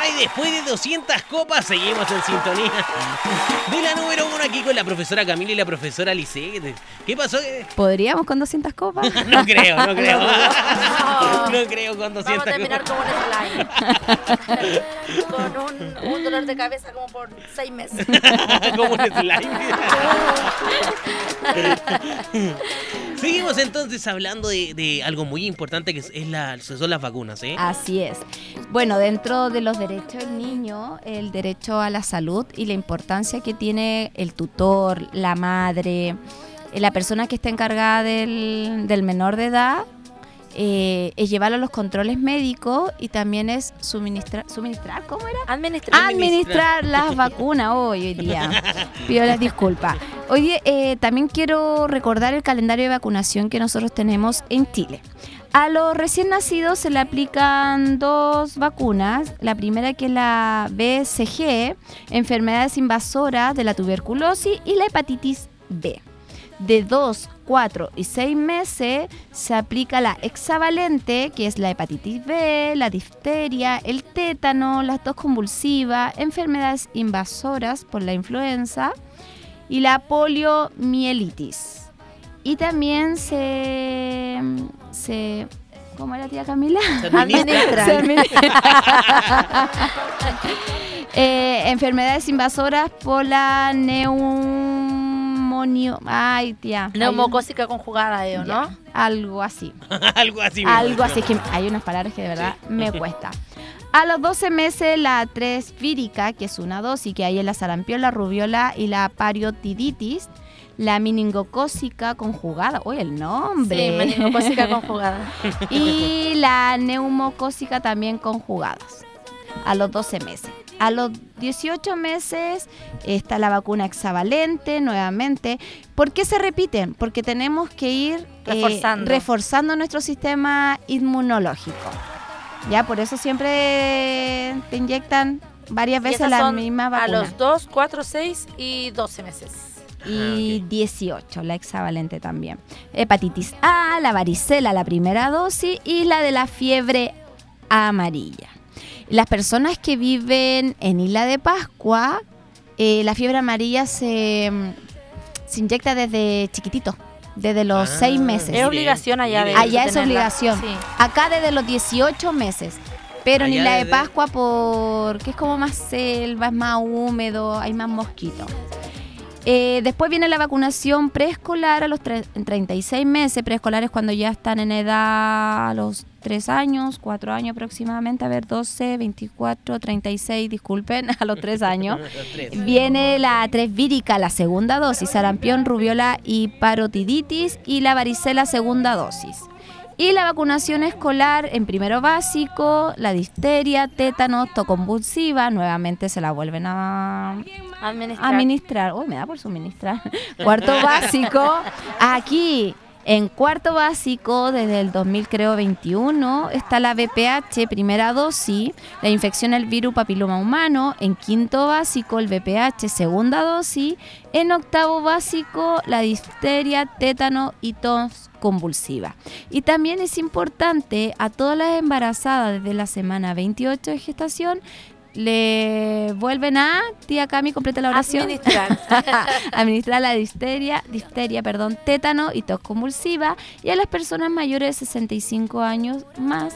y después de 200 copas seguimos en sintonía de la número 1 aquí con la profesora Camila y la profesora Lisette. ¿Qué pasó? ¿Podríamos con 200 copas? No creo. No creo con 200 Vamos a terminar copas. como un slime. Con un dolor de cabeza como por 6 meses. Como un slime. Seguimos entonces hablando de algo muy importante que son las vacunas, ¿eh? Así es. Bueno, dentro de los derechos del niño, el derecho a la salud y la importancia que tiene el tutor, la madre, la persona que está encargada del menor de edad, es llevarlo a los controles médicos y también es suministrar, ¿cómo era? Administrar las vacunas hoy día. Pido las disculpas. Hoy también quiero recordar el calendario de vacunación que nosotros tenemos en Chile. A los recién nacidos se le aplican 2 vacunas. La primera, que es la BCG, enfermedades invasoras de la tuberculosis, y la hepatitis B. De 2, 4 y 6 meses se aplica la hexavalente, que es la hepatitis B, la difteria, el tétano, la tos convulsiva, enfermedades invasoras por la influenza y la poliomielitis. Y también se ¿cómo era, tía Camila? Enfermedades invasoras por la neumocócica conjugada, ¿no? Ya, algo así. Algo así. Algo así, que hay unas palabras que de verdad me cuesta. A los 12 meses la 3 vírica, que es una dosis, que hay en la sarampión, la rubiola y la pariotiditis. La meningocócica conjugada, uy, el nombre. Sí, meningocócica conjugada. Y la neumocócica también conjugadas, a los 12 meses. A los 18 meses está la vacuna hexavalente nuevamente. ¿Por qué se repiten? Porque tenemos que ir reforzando nuestro sistema inmunológico. Ya, por eso siempre te inyectan varias veces la misma vacuna. A los 2, 4, 6 y 12 meses. Y 18, la hexavalente también. Hepatitis A, la varicela, la primera dosis, y la de la fiebre amarilla. Las personas que viven en Isla de Pascua, la fiebre amarilla se inyecta desde chiquitito, desde los 6 meses. Es obligación allá de allá es tenerla. obligación. Sí. Acá desde los 18 meses. Pero en Allá Isla de desde- Pascua, porque es como más selva, es más húmedo, hay más mosquitos. Después viene la vacunación preescolar a los 36 meses. Preescolar es cuando ya están en edad a los 3 años, 4 años aproximadamente. A ver, 12, 24, 36, disculpen, a los 3 años. Viene la 3 vírica, la segunda dosis, sarampión, rubiola y parotiditis, y la varicela, segunda dosis. Y la vacunación escolar en primero básico, la difteria, tétano, tos convulsiva, nuevamente se la vuelven a administrar. Uy, me da por suministrar. Cuarto básico, aquí en cuarto básico, desde el 2021, está la VPH, primera dosis, la infección del virus papiloma humano. En quinto básico, el VPH, segunda dosis. En octavo básico, la difteria, tétano y tos convulsiva. Y también es importante a todas las embarazadas desde la semana 28 de gestación, le vuelven a, tía Cami, completa la oración. Administrar la difteria, tétano y tos convulsiva. Y a las personas mayores de 65 años más,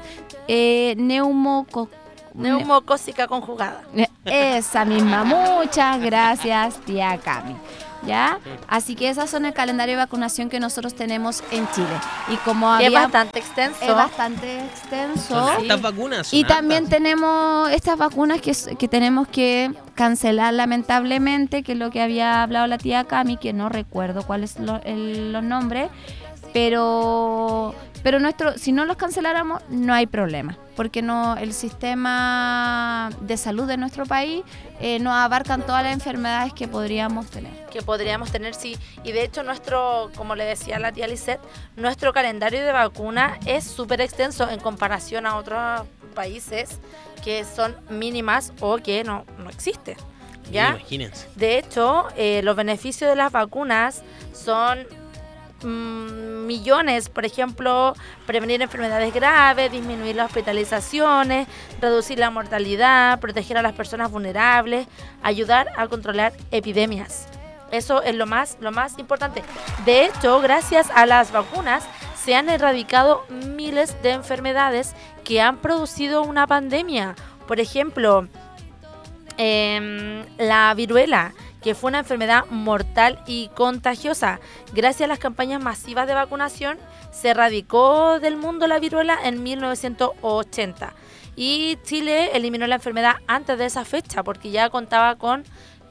neumocócica conjugada. Esa misma. Muchas gracias, tía Cami. ¿Ya? Así que esas son el calendario de vacunación que nosotros tenemos en Chile. Y como Es había... bastante extenso. Es bastante extenso. Son hartas vacunas. son Y también hartas. tenemos estas vacunas que tenemos que cancelar lamentablemente, que es lo que había hablado la tía Cami, que no recuerdo cuáles los nombres, pero si no los canceláramos no hay problema, porque no, el sistema de salud de nuestro país no abarcan todas las enfermedades que podríamos tener. Sí. Y de hecho como le decía la tía Lisette, nuestro calendario de vacuna es súper extenso en comparación a otros países que son mínimas o que no existen. ¿Ya? Imagínense. De hecho, los beneficios de las vacunas son millones, por ejemplo, prevenir enfermedades graves, disminuir las hospitalizaciones, reducir la mortalidad, proteger a las personas vulnerables, ayudar a controlar epidemias. Eso es lo más importante. De hecho, gracias a las vacunas se han erradicado miles de enfermedades que han producido una pandemia. Por ejemplo, la viruela, que fue una enfermedad mortal y contagiosa. Gracias a las campañas masivas de vacunación, se erradicó del mundo la viruela en 1980. Y Chile eliminó la enfermedad antes de esa fecha, porque ya contaba con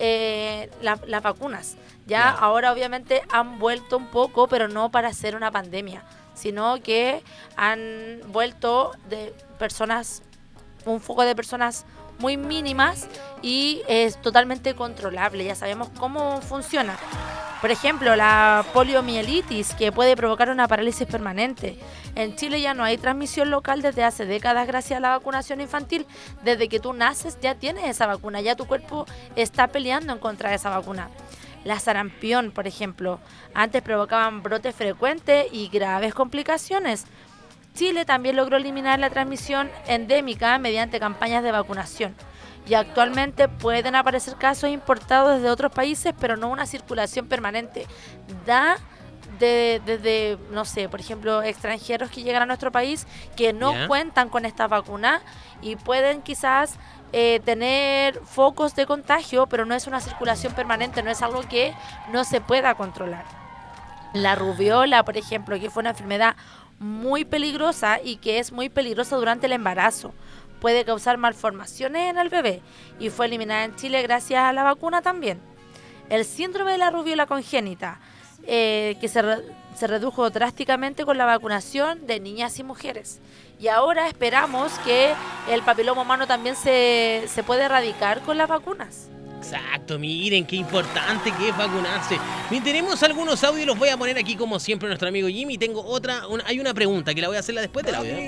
las vacunas. Ya ahora obviamente han vuelto un poco, pero no para hacer una pandemia, sino que han vuelto de personas, un foco de personas muy mínimas y es totalmente controlable. Ya sabemos cómo funciona. Por ejemplo, la poliomielitis, que puede provocar una parálisis permanente. En Chile ya no hay transmisión local desde hace décadas gracias a la vacunación infantil. Desde que tú naces ya tienes esa vacuna, ya tu cuerpo está peleando en contra de esa vacuna. La sarampión, por ejemplo, antes provocaban brotes frecuentes y graves complicaciones. Chile también logró eliminar la transmisión endémica mediante campañas de vacunación. Y actualmente pueden aparecer casos importados desde otros países, pero no una circulación permanente. Da desde, no sé, por ejemplo, extranjeros que llegan a nuestro país que no cuentan con esta vacuna y pueden quizás tener focos de contagio, pero no es una circulación permanente, no es algo que no se pueda controlar. La rubiola, por ejemplo, que fue una enfermedad muy peligrosa y que es muy peligrosa durante el embarazo. Puede causar malformaciones en el bebé y fue eliminada en Chile gracias a la vacuna también. El síndrome de la rubiola congénita, que se redujo drásticamente con la vacunación de niñas y mujeres. Y ahora esperamos que el papiloma humano también se puede erradicar con las vacunas. Exacto, miren qué importante que es vacunarse. Bien, tenemos algunos audios, los voy a poner aquí como siempre nuestro amigo Jimmy. Tengo hay una pregunta que la voy a hacerla después del audio.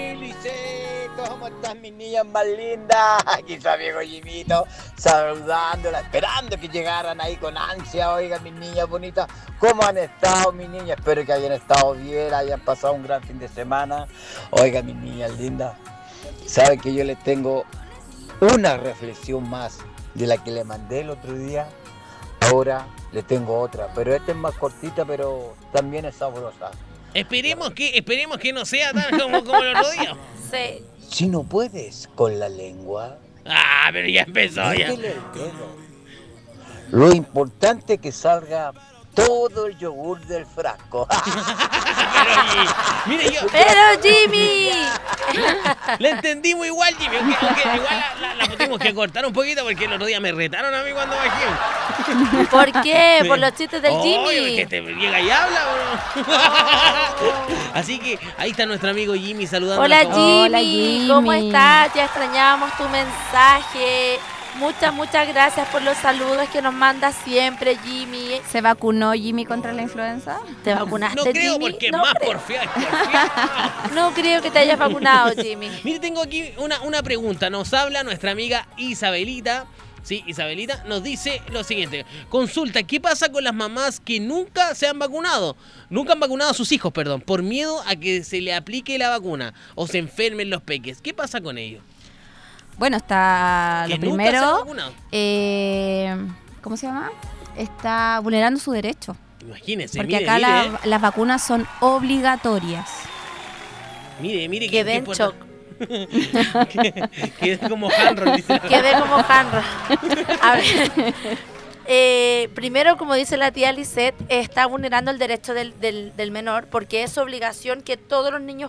¿Cómo están mis niñas más lindas? Aquí su amigo Jimito, saludándola, esperando que llegaran ahí con ansia. Oigan, mis niñas bonitas, ¿cómo han estado mis niñas? Espero que hayan estado bien, hayan pasado un gran fin de semana. Oigan, mis niñas lindas, saben que yo les tengo una reflexión más de la que le mandé el otro día. Ahora les tengo otra, pero esta es más cortita, pero también es sabrosa. Esperemos que no sea tan como el otro día. Sí. Si no puedes con la lengua, Pero ya empezó ya. métele el dedo. Lo importante es que salga todo el yogur del frasco. Pero Jimmy, Le entendimos igual, Jimmy, aunque igual la tuvimos que cortar un poquito porque el otro día me retaron a mí cuando bajé. ¿por qué? Por los chistes del Jimmy. Porque te llega y habla, bro. Así que ahí está nuestro amigo Jimmy saludando. Hola a todos. Jimmy, Hola, Jimmy. ¿cómo estás? Ya extrañábamos tu mensaje. Muchas gracias por los saludos que nos mandas siempre, Jimmy. ¿Se vacunó Jimmy contra la influenza? ¿Te vacunaste, No creo Jimmy? porque es No más creo. porfiado. No creo que te hayas vacunado, Jimmy. Mire, tengo aquí una pregunta. Nos habla nuestra amiga Isabelita. Sí, Isabelita nos dice lo siguiente. Consulta, ¿qué pasa con las mamás que nunca se han vacunado? Nunca han vacunado a sus hijos, perdón, por miedo a que se le aplique la vacuna o se enfermen los peques. ¿Qué pasa con ellos? Bueno, está Que lo nunca se han primero, vacunado. ¿cómo se llama? Está vulnerando su derecho. Imagínense, Porque mire, acá mire, las vacunas son obligatorias. mire Quedé en shock. Quedé como Hanron, dice. Quedé como Hanro. A ver. Primero, como dice la tía Lisette, está vulnerando el derecho del menor porque es obligación que todos los niños